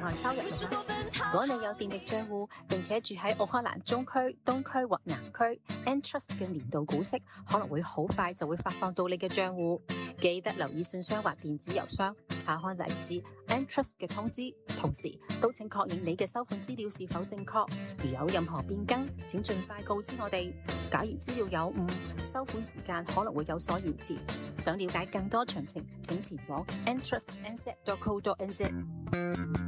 外收入㗎嘛。如果你有電力帳戶並且住喺奧克蘭中區、東區或南區 ，Entrust 嘅年度股息可能會好快就會發放到你嘅帳戶。記得留意信箱或電子郵箱，查看嚟自 Entrust 嘅通知，同時都請確認你嘅收款資料是否正確。如有任何變更，請盡快告知我哋。假如資料有誤，收款時間可能會有所延遲。想了解更多詳情，請前往 entrustnz.co.nz。